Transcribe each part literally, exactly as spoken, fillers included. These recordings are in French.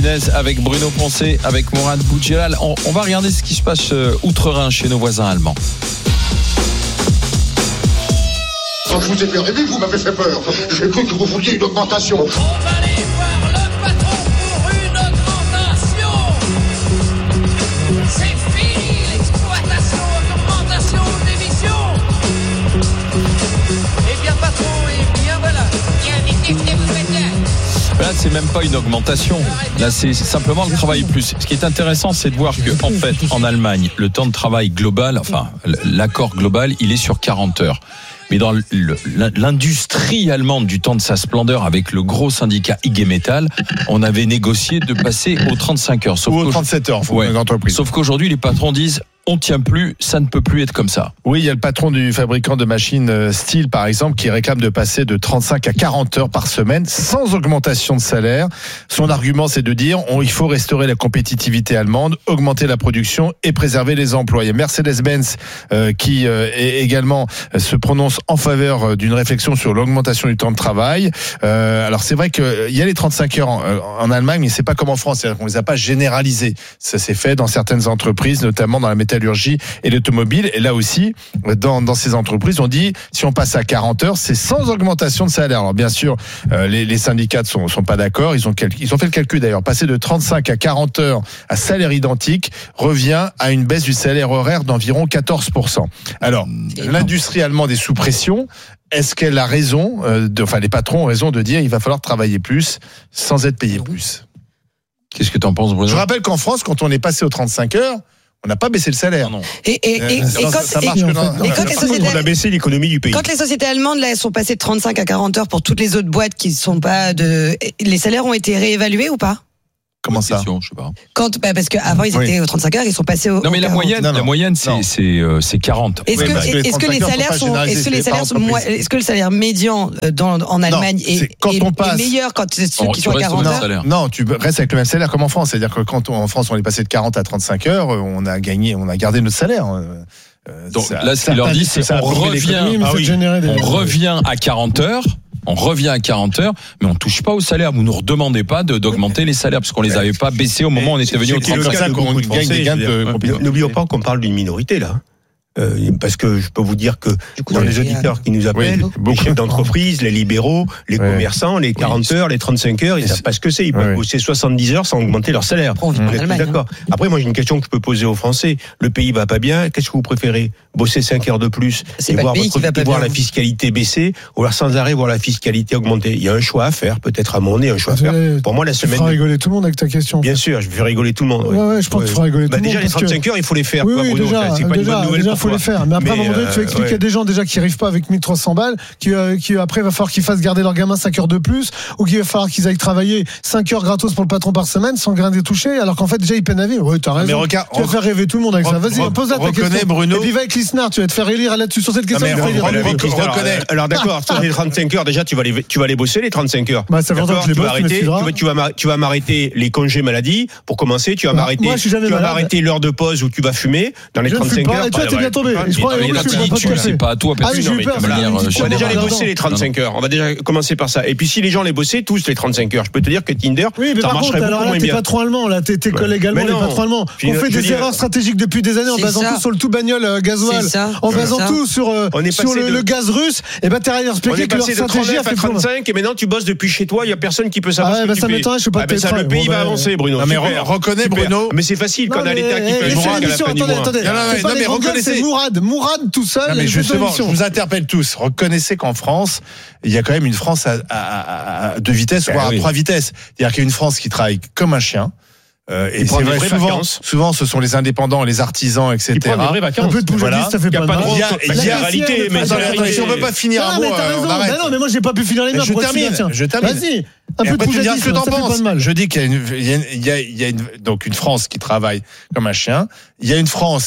Avec Bruno Poncet, avec Mourad Boudjelal. On, on va regarder ce qui se passe outre-Rhin chez nos voisins allemands. Quand je vous ai fait rêver, vous m'avez fait peur. J'ai cru que vous vouliez une augmentation. On va aller voir le patron pour une augmentation. C'est fini l'exploitation, augmentation d'émissions. Eh bien patron, eh bien voilà. Qu'est-ce que vous faites là ? Là, c'est même pas une augmentation. Là, c'est simplement le travail plus. Ce qui est intéressant, c'est de voir que, en fait, en Allemagne, le temps de travail global, enfin, l'accord global, il est sur quarante heures. Mais dans l'industrie allemande du temps de sa splendeur, avec le gros syndicat I G Metall, on avait négocié de passer aux trente-cinq heures. Sauf Ou aux trente-sept heures, faut ouais. une entreprise. Sauf qu'aujourd'hui, les patrons disent, on tient plus, ça ne peut plus être comme ça. Oui, il y a le patron du fabricant de machines Steel, par exemple, qui réclame de passer de trente-cinq à quarante heures par semaine, sans augmentation de salaire. Son argument, c'est de dire, on, il faut restaurer la compétitivité allemande, augmenter la production et préserver les emplois. Il y a Mercedes-Benz euh, qui euh, est également euh, se prononce en faveur d'une réflexion sur l'augmentation du temps de travail. Euh, alors c'est vrai qu'il y a les trente-cinq heures en, en Allemagne, mais c'est pas comme en France, c'est-à-dire qu'on les a pas généralisées. Ça s'est fait dans certaines entreprises, notamment dans la métallurgie et l'automobile. Et là aussi, dans, dans ces entreprises, on dit si on passe à quarante heures, c'est sans augmentation de salaire. Alors bien sûr, euh, les, les syndicats ne sont, sont pas d'accord. Ils ont, ils ont fait le calcul d'ailleurs. Passer de trente-cinq à quarante heures à salaire identique revient à une baisse du salaire horaire d'environ quatorze pour cent. Alors, l'industrie allemande est sous pression. Est-ce qu'elle a raison, euh, de, enfin les patrons ont raison de dire il va falloir travailler plus sans être payé plus? Qu'est-ce que tu en penses, Bruno? Je rappelle qu'en France, quand on est passé aux trente-cinq heures, on n'a pas baissé le salaire. Non. Et, et, et, et quand, ça marche et, que dans, et quand les sociétés, on a baissé l'économie du pays. Quand les sociétés allemandes là, elles sont passées de trente-cinq à quarante heures pour toutes les autres boîtes qui sont pas de, les salaires ont été réévalués ou pas? Comment ça? Je sais pas. Quand, bah parce qu'avant ils étaient oui. aux trente-cinq heures, ils sont passés aux. Non mais la quarante. moyenne, non, non. la moyenne c'est c'est euh, c'est quarante. Est-ce que, ouais, est-ce que les salaires sont, est-ce que les salaires sont moins, est-ce que le salaire médian dans, en Allemagne non, est, est, est, passe, est meilleur quand c'est ceux qui sont à quarante heures? Non, tu restes avec le même salaire comme en France. C'est-à-dire que quand on, en France on est passé de quarante à trente-cinq heures, on a gagné, on a gardé notre salaire. Euh, Donc ça, là, ce qu'il leur dit, c'est qu'on revient, ah oui, on revient à quarante heures. On revient à quarante heures, mais on touche pas au salaire. Vous nous redemandez pas de, d'augmenter les salaires parce qu'on les avait pas baissés au moment où on était venu au trente-cinq. N'oublions pas qu'on parle d'une minorité là. Euh, parce que je peux vous dire que coup, dans les auditeurs qui nous appellent, oui, les chefs d'entreprise, les libéraux, les ouais. commerçants, les quarante heures, les trente-cinq heures, ils savent pas ce que c'est. Ils peuvent ouais. bosser soixante-dix heures sans augmenter leur salaire. On vous êtes d'accord. Hein. Après, moi, j'ai une question que je peux poser aux Français. Le pays va pas bien. Qu'est-ce que vous préférez? Bosser cinq heures de plus c'est et voir, votre, et voir la fiscalité baisser, ou alors sans arrêt voir la fiscalité augmenter? Il y a un choix à faire, peut-être à mon nez, un choix à faire. Pour moi, la semaine. Tu feras rigoler tout le monde avec ta question. Bien sûr, je vais faire rigoler tout le monde. Ouais, ouais, je pense que tu feras rigoler tout le monde. Déjà, les trente-cinq heures, il faut les faire. Oui, oui, déjà, c'est pas une bonne nouvelle. Déjà, il faut les faire. Mais après, à un moment donné, tu expliques qu'il y a des gens déjà qui n'arrivent pas avec mille trois cents balles, qui, euh, qui après va falloir qu'ils fassent garder leur gamin cinq heures de plus, ou qu'il va falloir qu'ils aillent travailler cinq heures gratos pour le patron par semaine sans grain des touchés, alors qu'en fait déjà ils peinent à vivre. Oui, t'as raison. Mais regarde, tu vas faire rêver tout le monde avec ça. Vas-y, pose-la ta question. Bruno. Et puis va avec l'Isnar, tu vas te faire élire là-dessus sur cette question. Non, mais reconnais. Alors d'accord, sur les trente-cinq heures, déjà tu vas les, tu vas les bosser les trente-cinq heures. Bah, ça veut dire que je les bosse, tu vas, tu vas, tu vas m'arrêter les congés maladie pour commencer. Tu vas m'arrêter, tu vas m'arrêter l'heure de pause où tu vas fumer dans les trente-cinq heures. Tu vois, t'es bien tombé. Je crois que c'est pas à toi. Ah oui, j'ai eu peur. On va déjà les bosser les trente-cinq heures. On va déjà commencer par ça. Et puis si les gens les bossaient tous les trente-cinq heures, je peux te dire que Tinder, oui, mais ça par marcherait contre, beaucoup alors là, moins t'es bien. patron allemand, là, tes, tes collègues allemands, les patrons allemands, on fait des erreurs stratégiques depuis des années en basant tout sur le tout bagnole gasoil, en basant tout sur le gaz russe. Et ben t'es rien expliqué que leur stratégie a fait trente-cinq et maintenant tu bosses depuis chez toi. Il y a personne qui peut savoir. Ah bah ça m'étonne, je sais pas. Le pays va avancer, Bruno. Mais reconnais, Bruno. Mais c'est facile quand on a l'État qui fait Attendez, attendez. Non mais reconnaissez. Mourad, Mourad tout seul. Mais justement, je vous interpelle tous. Reconnaissez qu'en France, il y a quand même une France à, à, à, à deux vitesses, voire à trois vitesses. C'est-à-dire qu'il y a une France qui travaille comme un chien. Euh, et c'est vrai, souvent, souvent, ce sont les indépendants, les artisans, et cetera. Un peu de poulet, voilà. Ça fait pas mal. Il y a, il y a réalité, mais si on ne peut pas finir un mot, on arrête. Non, mais moi, j'ai pas pu finir les mains. Je termine. Je termine. Vas-y. Un peu de poulet, ça fait pas de mal. Je dis qu'il y a une, il y a, il y a une, donc une France qui travaille comme un chien. Il y a une France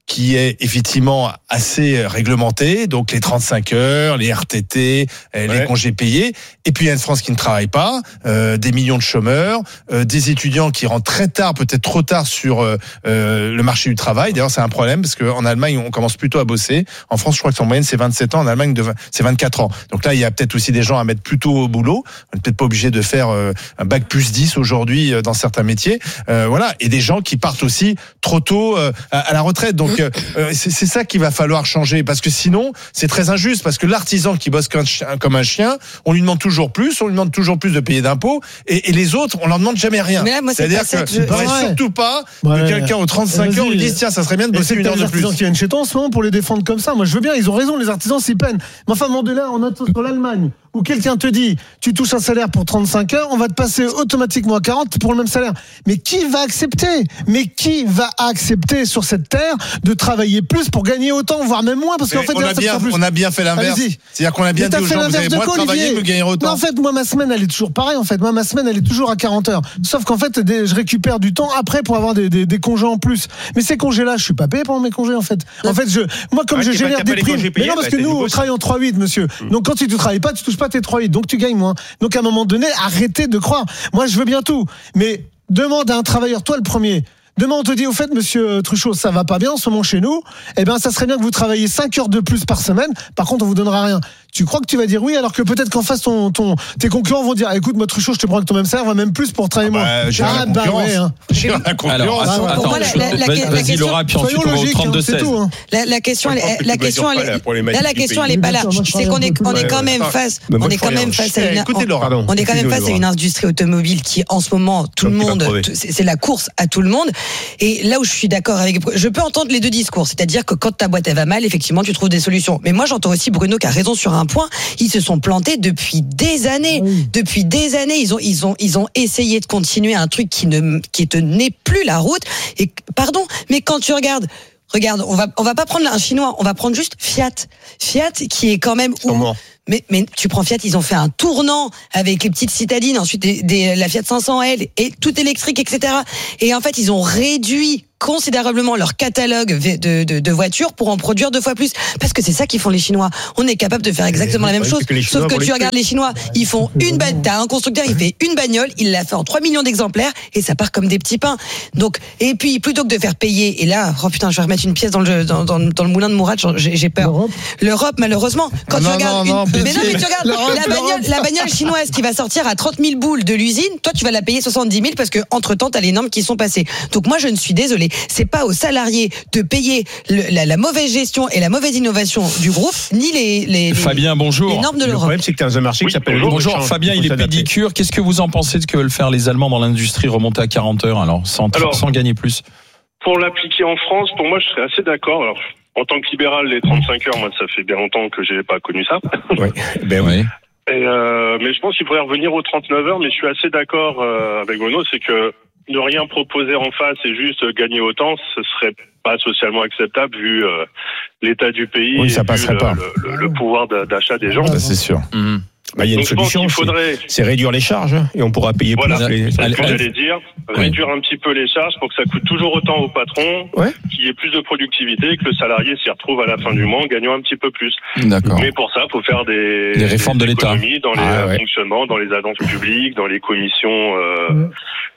qui est effectivement assez réglementé, donc les trente-cinq heures, les R T T, les ouais. congés payés, et puis il y a une France qui ne travaille pas, euh, des millions de chômeurs, euh, des étudiants qui rentrent très tard, peut-être trop tard sur euh, le marché du travail. D'ailleurs, c'est un problème parce qu'en Allemagne, on commence plutôt à bosser. En France, je crois que en moyenne, c'est vingt-sept ans. En Allemagne, c'est vingt-quatre ans. Donc là, il y a peut-être aussi des gens à mettre plutôt au boulot. On n'est peut-être pas obligé de faire euh, un bac plus dix aujourd'hui euh, dans certains métiers. Euh, voilà. Et des gens qui partent aussi trop tôt euh, à, à la retraite. Donc, euh, c'est, c'est ça qu'il va falloir changer, parce que sinon c'est très injuste, parce que l'artisan qui bosse comme un chien, on lui demande toujours plus, on lui demande toujours plus de payer d'impôts, et, et les autres on leur demande jamais rien. Là, moi, c'est-à-dire que je ne voudrais surtout pas ouais, que quelqu'un aux trente-cinq ans lui dise tiens, ça serait bien de bosser une heure de plus. Les artisans qui viennent chez toi en ce moment pour les défendre comme ça, moi je veux bien, ils ont raison, les artisans s'y peinent. Mais enfin, Mandela, on a sur l'Allemagne où quelqu'un te dit tu touches un salaire pour trente-cinq heures, on va te passer automatiquement à quarante pour le même salaire. Mais qui va accepter Mais qui va accepter sur cette terre de travailler plus pour gagner autant, voire même moins, parce qu'en fait, on a, bien, on a bien fait l'inverse. Allez-y. C'est-à-dire qu'on a bien dit aux gens, vous avez moins travaillé, vous gagnez autant. Non, en fait, moi, ma semaine, elle est toujours pareille, en fait. Moi, ma semaine, elle est toujours à quarante heures. Sauf qu'en fait, je récupère du temps après pour avoir des, des, des congés en plus. Mais ces congés-là, je suis pas payé pendant mes congés, en fait. En fait, je, moi, comme ouais, je génère des primes. Mais non, parce que nous, on travaille en trois huit, monsieur. Mmh. Donc, quand tu ne travailles pas, tu touches pas tes trois huit. Donc, tu gagnes moins. Donc, à un moment donné, arrêtez de croire. Moi, je veux bien tout. Mais demande à un travailleur, toi le premier. Demain, on te dit, au fait, monsieur Truchot, ça va pas bien en ce moment chez nous. Eh bien, ça serait bien que vous travailliez cinq heures de plus par semaine. Par contre, on vous donnera rien. Tu crois que tu vas dire oui, alors que peut-être qu'en face, ton, ton, tes concurrents vont dire, écoute, moi, Truchot, je te prends avec ton même salaire, va même plus pour travailler moins. Ah, bah, j'ai ah, bah, ouais, hein. J'ai la concurrence. Alors, attends, attends, moi, la, la, la, vas-y, la question, Laura, puis ensuite, on va au trente-deux seize. Hein. La, la question, elle, la question, elle, là, la question, elle est pas là. C'est qu'on est, on est quand même face, on est quand même face à une, on est quand même face à une industrie automobile qui, en ce moment, tout le monde, c'est la course à tout le monde. Et là où je suis d'accord avec, je peux entendre les deux discours, c'est-à-dire que quand ta boîte elle va mal, effectivement, tu trouves des solutions. Mais moi, j'entends aussi Bruno qui a raison sur un point. Ils se sont plantés depuis des années. Oui. Depuis des années, ils ont, ils ont, ils ont essayé de continuer un truc qui ne, qui tenait plus la route. Et pardon, mais quand tu regardes. Regarde, on va, on va pas prendre un chinois, on va prendre juste Fiat. Fiat qui est quand même où, mais, mais tu prends Fiat, ils ont fait un tournant avec les petites citadines, ensuite des, des, la Fiat cinq cents L et tout électrique, et cetera. Et en fait, ils ont réduit considérablement leur catalogue de, de, de voitures pour en produire deux fois plus. Parce que c'est ça qu'ils font les Chinois. On est capable de faire exactement la même chose. Que sauf que tu regardes les Chinois, ils font une bagnole, t'as un constructeur, il fait une bagnole, il l'a fait en trois millions d'exemplaires et ça part comme des petits pains. Donc, et puis, plutôt que de faire payer, et là, oh putain, je vais remettre une pièce dans le, dans, dans, dans le moulin de Mourad, j'ai, j'ai peur. L'Europe, L'Europe malheureusement, quand non, tu regardes non, une, non, mais non, mais tu regardes la bagnole, la bagnole chinoise qui va sortir à trente mille boules de l'usine, toi, tu vas la payer soixante-dix mille parce que, entre temps, t'as les normes qui sont passées. Donc, moi, je ne suis désolée. C'est pas aux salariés de payer le, la, la mauvaise gestion et la mauvaise innovation du groupe, ni les, les, les, Fabien, bonjour. les normes de l'Europe. Le problème, c'est que tu as dans un marché oui, qui s'appelle Bonjour, bonjour Fabien, il est pédicure. Qu'est-ce que vous en pensez de ce que veulent faire les Allemands dans l'industrie, remonter à quarante heures, alors, sans, alors, sans gagner plus? Pour l'appliquer en France, pour moi, je serais assez d'accord. Alors, en tant que libéral, les trente-cinq heures, moi, ça fait bien longtemps que j'ai pas connu ça. Oui, ben oui. Et euh, mais je pense qu'il faudrait revenir aux trente-neuf heures, mais je suis assez d'accord euh, avec Bruno, c'est que ne rien proposer en face et juste gagner autant, ce serait pas socialement acceptable vu euh, l'état du pays oui, ça et passerait vu pas. Le, le, le pouvoir d'achat des gens. Ça, c'est sûr. Mmh. Bah, il y a une Donc, solution, faudrait... c'est, c'est réduire les charges hein, et on pourra payer voilà, plus. Les... C'est ce que j'allais dire, réduire un petit peu les charges pour que ça coûte toujours autant au patron, ouais. qu'il y ait plus de productivité et que le salarié s'y retrouve à la fin du mois en gagnant un petit peu plus. D'accord. Mais pour ça, il faut faire des, des réformes des de l'État dans les ah, ouais. fonctionnements, dans les agences publiques, dans les commissions... Euh, ouais.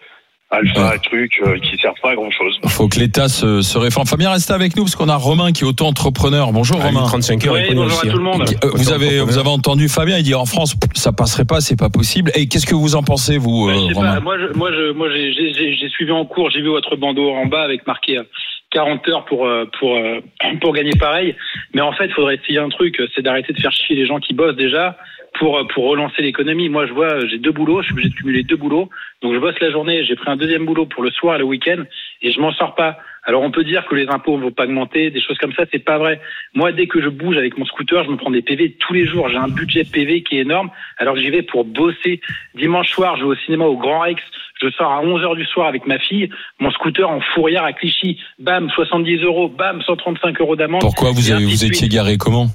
Alpha, ouais. trucs euh, qui servent pas à grand chose. Il faut que l'État se, se réforme. Fabien, restez avec nous parce qu'on a Romain qui est auto-entrepreneur. Bonjour ah, Romain. trente-cinq heures, oui, bonjour à tout le monde. Euh, vous avez, vous avez entendu Fabien, il dit en France, ça passerait pas, c'est pas possible. Et qu'est-ce que vous en pensez, vous, euh, Romain? Pas, moi, je, moi, je, moi, j'ai, j'ai, j'ai suivi en cours, j'ai vu votre bandeau en bas avec marqué quarante heures pour, pour, pour gagner pareil. Mais en fait, il faudrait essayer un truc, c'est d'arrêter de faire chier les gens qui bossent déjà. Pour, pour relancer l'économie. Moi, je vois, j'ai deux boulots, je suis obligé de cumuler deux boulots. Donc, je bosse la journée, j'ai pris un deuxième boulot pour le soir et le week-end, et je m'en sors pas. Alors, on peut dire que les impôts ne vont pas augmenter, des choses comme ça, c'est pas vrai. Moi, dès que je bouge avec mon scooter, je me prends des P V tous les jours. J'ai un budget P V qui est énorme, alors que j'y vais pour bosser. Dimanche soir, je vais au cinéma au Grand Rex, je sors à onze heures du soir avec ma fille, mon scooter en fourrière à Clichy, bam, soixante-dix euros, bam, cent trente-cinq euros d'amende. Pourquoi vous, avez, vous étiez garé comment?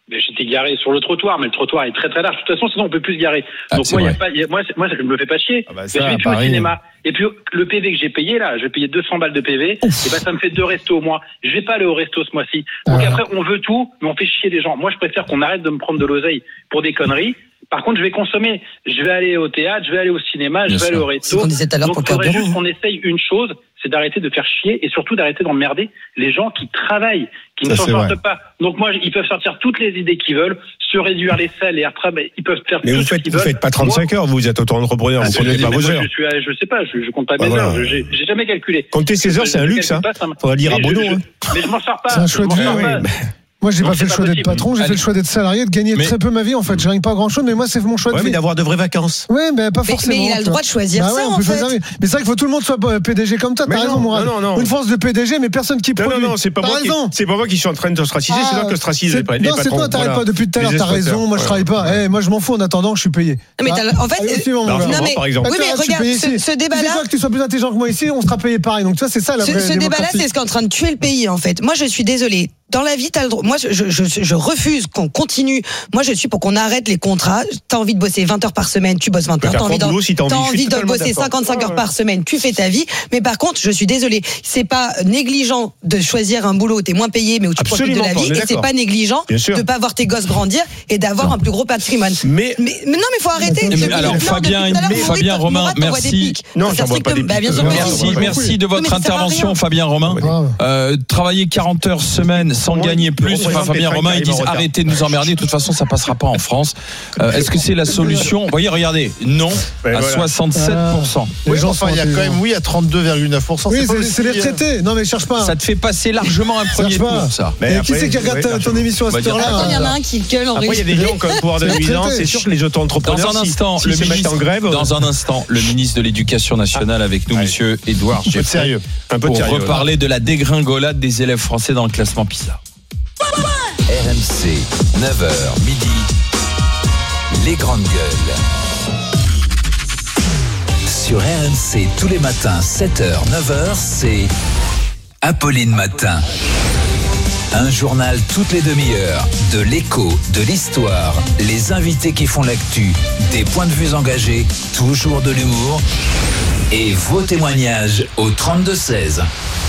Mais j'étais garé sur le trottoir, mais le trottoir est très très large. De toute façon, sinon on peut plus se garer. Ah, Donc moi, y a vrai. pas, y a, moi, moi, je me fais pas chier. Ah bah mais ça, je vais plus au Paris. cinéma. Et puis le P V que j'ai payé là, je vais payer deux cents balles de P V. Ouf. Et ben ça me fait deux restos au mois. Je vais pas aller au resto ce mois-ci. Donc ah. après, on veut tout, mais on fait chier les gens. Moi, je préfère qu'on arrête de me prendre de l'oseille pour des conneries. Par contre, je vais consommer. Je vais aller au théâtre, je vais aller au cinéma, je vais aller au resto. On disait tout à l'heure Donc, pour il faudrait carburant. juste qu'on essaye une chose, c'est d'arrêter de faire chier et surtout d'arrêter d'emmerder les gens qui travaillent, qui Ça, ne s'en c'est sortent vrai. pas. Donc moi, ils peuvent sortir toutes les idées qu'ils veulent, se réduire les salles, les retraites, ils peuvent faire Mais tout vous ce faites, qu'ils vous veulent. faites pas trente-cinq heures, vous êtes auto-entrepreneur, Ah, vous je, comptez mais pas moi, vos heures. je suis, à- je sais pas, je, je compte pas Bah mes voilà. heures. J'ai, j'ai jamais calculé. Compter ses heures, Je- c'est un je luxe, hein. calcule pas, ça me- Faudra dire à Mais je- Bono, je- hein. Mais je m'en sors pas. C'est un je choix de m'en vie. sors oui, pas. mais- Moi, j'ai Non, pas c'est fait le pas choix d'être possible. patron, j'ai Allez. fait le choix d'être salarié, de gagner Mais- très peu ma vie. En fait, je gagne pas grand chose, mais moi, c'est mon choix de Ouais, mais vie. d'avoir de vraies vacances. Oui, mais pas Mais- forcément. mais il a le tu droit vois. de choisir Bah ça, ouais, on en peut fait. choisir. Mais c'est vrai qu'il faut que tout le monde soit P D G comme toi. Mais T'as non, raison, Mourad. non, non, non. Une force de P D G, mais personne qui Non, produit. non, non, c'est pas T'as moi qui, raison. c'est pas moi qui suis en train de t'ostraciser, c'est toi qui ostracises c'est- les, les non, c'est patrons. toi, t'arrêtes Voilà. pas depuis tout à l'heure, Les t'as exploiteurs. raison, moi je Ouais. travaille pas. Eh, moi je m'en fous, en attendant, je suis payé. Non, mais Ah, t'as- en fait, allez, euh, suivant, non, mon gars. non, mais- par exemple. oui, mais Attends, je suis regarde, payé ce- ici. ce Si débat-là- c'est quoi que tu sois plus intelligent que moi ici, on sera payé pareil. Donc, tu vois, c'est ça la Ce, vraie ce débat-là, démocratie. c'est ce qui est en train de tuer le pays, en fait. Moi, je suis désolée. Dans la vie, t'as le droit. Moi, je, je, je, je refuse qu'on continue. Moi, je suis pour qu'on arrête les contrats. T'as envie de bosser vingt heures par semaine, tu bosses vingt peux heures. faire T'as ton envie, d'en- boulot si t'as envie. t'as Je suis envie de totalement bosser d'accord. cinquante-cinq Ouais, heures ouais. par semaine, tu fais ta vie. Mais par contre, je suis désolée. C'est pas négligent de choisir un boulot où t'es moins payé, mais où tu profites de Absolument la pas, vie. on est Et c'est d'accord. pas négligent Bien sûr. de pas voir tes gosses grandir et d'avoir un plus gros patrimoine. Mais- mais, mais non, mais faut arrêter. Mais Depuis- alors, non, Fabien, depuis tout à l'heure, mais vous Fabien, dites, Romain, Mourad, t'envoies des merci. pics. Non, Ça j'envoie stricte- pas des bah, bien pics. sûr que Non, si. Merci, non, merci de Non, mais votre ça sert à intervention, rien. Fabien Romain. Grave. Euh, travailler quarante heures semaine sans Moi, gagner il plus. représente Enfin, Fabien les Romain, trains ils qui disent arrivent en arrêtez de nous emmerder. De toute façon, ça passera pas en France. Euh, Est-ce que c'est la solution? Vous voyez, regardez, non Ouais, à voilà. soixante-sept pour cent. Les Oui, gens enfin, sont il y a quand intelligents. même oui à trente-deux virgule neuf pour cent. Oui, pas c'est c'est les aussi, euh, retraités. Non, mais cherche pas. Ça te fait passer largement un premier Cherche pas. tour, ça. Mais Et qui après, c'est qui regarde ouais, ta- ton émission à on va cette dire- heure-là Attends, il y en a un qui gueule en Après, il y a des gens qui ont un pouvoir de C'est nuisance, traité. c'est sûr que les auto-entrepreneurs. Dans un si- instant, si le se mettent ministre, en grève. dans un instant, le ministre de l'Éducation nationale avec nous, Ouais. monsieur Édouard Un peu de Geffray, sérieux. Un peu de pour sérieux. reparler de la dégringolade des élèves français dans le classement PISA. R M C, neuf heures midi, les grandes gueules. Sur R M C, tous les matins, sept heures, neuf heures, c'est Apolline Matin. Un journal toutes les demi-heures, de l'écho, de l'histoire, les invités qui font l'actu, des points de vue engagés, toujours de l'humour et vos témoignages au trente-deux seize.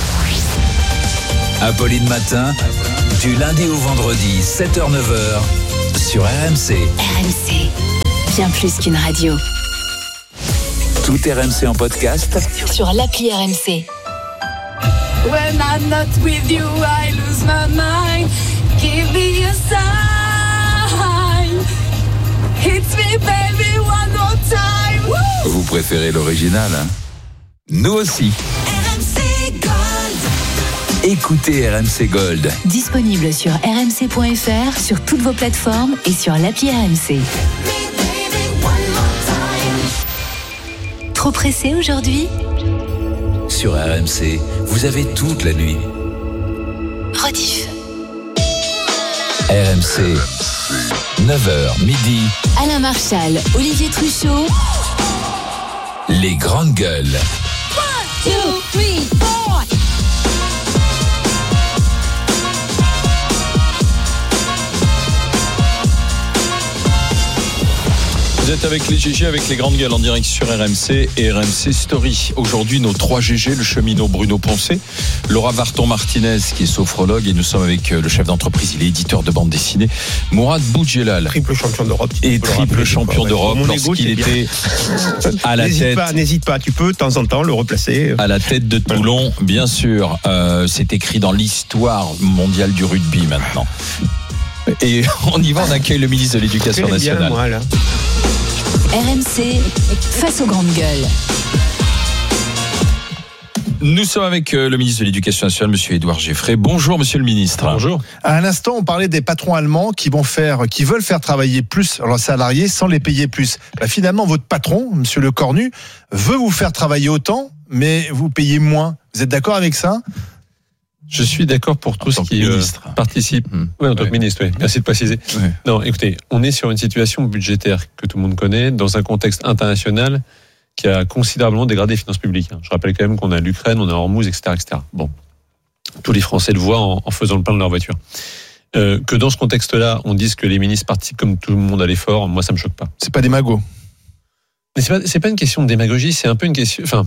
Apolline Matin, du lundi au vendredi, sept heures neuf heures, sur R M C. R M C, bien plus qu'une radio. Tout R M C en podcast Sur l'appli R M C. When I'm not with you, I lose my mind. Give me a sign. Hit me, baby, one more time. Woo! Vous préférez l'original, hein? Nous aussi. R M C Gold. Écoutez R M C Gold. Disponible sur r m c point f r, sur toutes vos plateformes et sur l'appli R M C. Me, baby, one more time. Trop pressé aujourd'hui? Sur R M C, vous avez toute la nuit. Rediff. R M C, neuf heures midi, Alain Marchal, Olivier Truchot. les grandes gueules. Two, three, four. Vous êtes avec les G G, avec les grandes gueules en direct sur R M C et R M C Story. Aujourd'hui, nos trois G G, le cheminot Bruno Poncé, Laura Varton-Martinez qui est sophrologue, et nous sommes avec le chef d'entreprise, il est éditeur de bande dessinée, Mourad Boudjelal. Triple champion d'Europe. Et triple champion d'Europe Mon égo, lorsqu'il c'est bien. était à la N'hésite tête. pas, n'hésite pas, tu peux de temps en temps le replacer. À la tête de Toulon, bien sûr. Euh, c'est écrit dans l'histoire mondiale du rugby maintenant. Et on y va, on accueille le ministre de l'Éducation Je l'aime bien, nationale. moi, là. R M C, face aux grandes gueules. Nous sommes avec euh, le ministre de l'Éducation nationale, monsieur Édouard Geffray. Bonjour, monsieur le ministre. Bonjour. À l'instant, on parlait des patrons allemands qui vont faire, qui veulent faire travailler plus leurs salariés sans les payer plus. Bah, finalement, votre patron, monsieur Le Cornu, veut vous faire travailler autant, mais vous payez moins. Vous êtes d'accord avec ça? Je suis d'accord pour tout En ce tant que qui euh, ministre. participe. Mmh. Oui, en tant Ouais. que ministre, oui. Merci de préciser. Ouais. Non, écoutez, on est sur une situation budgétaire que tout le monde connaît, dans un contexte international qui a considérablement dégradé les finances publiques. Je rappelle quand même qu'on a l'Ukraine, on a Hormuz, et cetera, et cetera. Bon, tous les Français le voient en, en faisant le plein de leur voiture. Euh, que dans ce contexte-là, on dise que les ministres participent comme tout le monde à l'effort, moi, ça me choque pas. C'est pas des magots. Mais c'est pas, c'est pas une question de démagogie, c'est un peu une question. Enfin,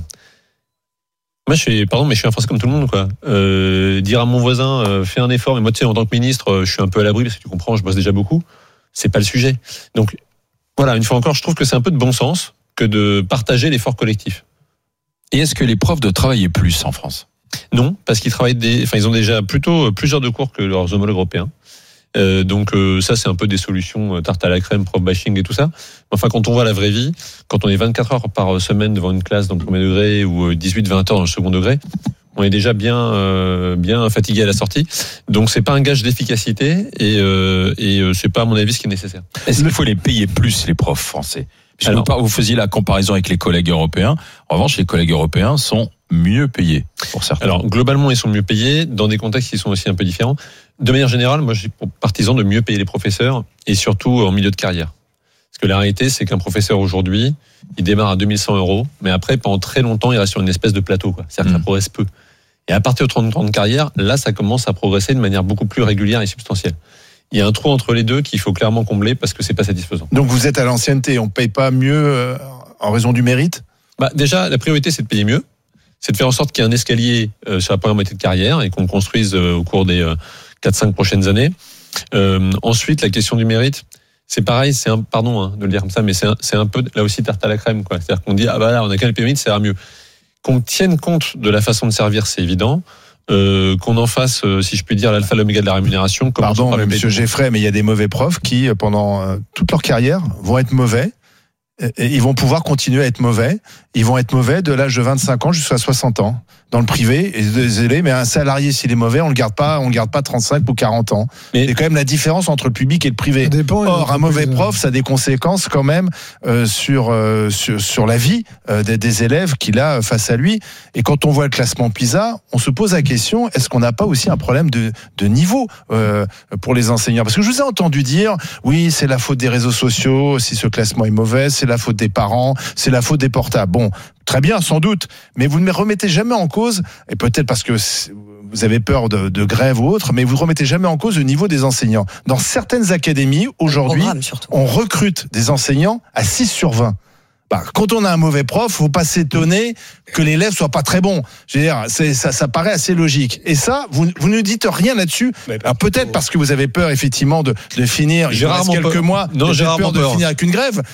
moi, je suis, pardon, mais je suis un Français comme tout le monde, quoi. Euh, dire à mon voisin, euh, fais un effort, mais moi, tu sais, en tant que ministre, euh, je suis un peu à l'abri parce que tu comprends, je bosse déjà beaucoup. C'est pas le sujet. Donc, voilà, une fois encore, je trouve que c'est un peu de bon sens que de partager l'effort collectif. Et est-ce que les profs doivent travailler plus en France ? Non, parce qu'ils travaillent des, enfin, ils ont déjà plutôt plusieurs de cours que leurs homologues européens. Euh, donc euh, ça, c'est un peu des solutions euh, tarte à la crème, prof bashing et tout ça. Enfin, quand on voit la vraie vie, quand on est vingt-quatre heures par semaine devant une classe dans le premier degré ou dix-huit vingt heures dans le second degré, on est déjà bien euh, bien fatigué à la sortie. Donc c'est pas un gage d'efficacité et euh, et euh, c'est pas à mon avis ce qui est nécessaire. Est-ce qu'il faut les payer plus les profs français ? Alors, vous, vous faisiez la comparaison avec les collègues européens. En revanche, les collègues européens sont mieux payés pour certains. Alors globalement, ils sont mieux payés dans des contextes qui sont aussi un peu différents. De manière générale, moi, je suis partisan de mieux payer les professeurs et surtout en milieu de carrière. Parce que la réalité, c'est qu'un professeur aujourd'hui, il démarre à deux mille cent euros, mais après, pendant très longtemps, il reste sur une espèce de plateau, quoi. C'est-à-dire que mmh. ça progresse peu. Et à partir de trente ans de carrière, là, ça commence à progresser de manière beaucoup plus régulière et substantielle. Il y a un trou entre les deux qu'il faut clairement combler parce que c'est pas satisfaisant. Donc vous êtes à l'ancienneté, on paye pas mieux euh, en raison du mérite ? Bah déjà, la priorité, c'est de payer mieux. C'est de faire en sorte qu'il y ait un escalier euh, sur la première moitié de carrière et qu'on le construise euh, au cours des euh, quatre cinq prochaines années. Euh, ensuite, la question du mérite, c'est pareil, c'est un, pardon hein, de le dire comme ça, mais c'est un, c'est un peu là aussi tarte à la crème, quoi. C'est-à-dire qu'on dit ah bah là, on a qu'à le payer, ça ira mieux. Qu'on tienne compte de la façon de servir, c'est évident. Euh, qu'on en fasse, euh, si je puis dire, l'alpha et l'oméga de la rémunération. Pardon, mais monsieur Geffray, mais il y a des mauvais profs qui, pendant euh, toute leur carrière, vont être mauvais. Et ils vont pouvoir continuer à être mauvais. Ils vont être mauvais de l'âge de vingt-cinq ans jusqu'à soixante ans. Dans le privé, et désolé, mais un salarié, s'il est mauvais, on le garde pas, on le garde pas trente-cinq ou quarante ans. Mais c'est quand même la différence entre le public et le privé. Dépend, Or, un mauvais prof, ça a des conséquences quand même euh, sur, euh, sur sur la vie euh, des, des élèves qu'il a face à lui. Et quand on voit le classement PISA, on se pose la question, est-ce qu'on n'a pas aussi un problème de, de niveau euh, pour les enseignants ? Parce que je vous ai entendu dire, oui, c'est la faute des réseaux sociaux, si ce classement est mauvais, c'est la faute des parents, c'est la faute des portables. Bon, très bien, sans doute, mais vous ne me remettez jamais en cause, et peut-être parce que vous avez peur de, de grève ou autre, mais vous ne remettez jamais en cause le niveau des enseignants. Dans certaines académies, aujourd'hui, on recrute des enseignants à six sur vingt. Bah, quand on a un mauvais prof, faut pas s'étonner que l'élève soit pas très bon. Je veux dire, c'est, ça, ça paraît assez logique. Et ça, vous, vous ne dites rien là-dessus. Alors peut-être parce que vous avez peur effectivement de, de finir. J'ai il reste quelques peur. mois. Non, j'ai peur de peur. finir avec une grève.